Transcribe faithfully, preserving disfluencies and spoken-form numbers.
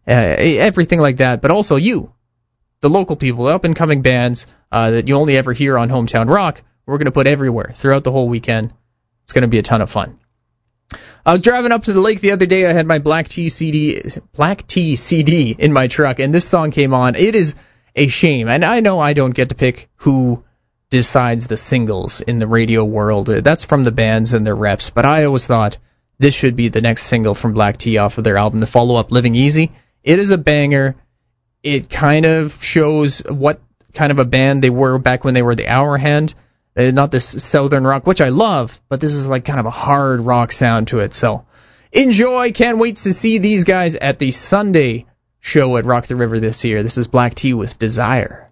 uh, everything like that, but also you, the local people, the up-and-coming bands uh, that you only ever hear on Hometown Rock, we're going to put everywhere throughout the whole weekend. It's going to be a ton of fun. I was driving up to the lake the other day. I had my Black Tea C D, Black Tea C D in my truck, and this song came on. It is a shame, and I know I don't get to pick who decides the singles in the radio world. That's from the bands and their reps, but I always thought this should be the next single from Black Tea off of their album to follow up Living Easy. It is a banger. It kind of shows what kind of a band they were back when they were the Hour Hand. Uh, not this southern rock, which I love, but this is like kind of a hard rock sound to it. So enjoy. Can't wait to see these guys at the Sunday show at Rock the River this year. This is Black Tea with Desire.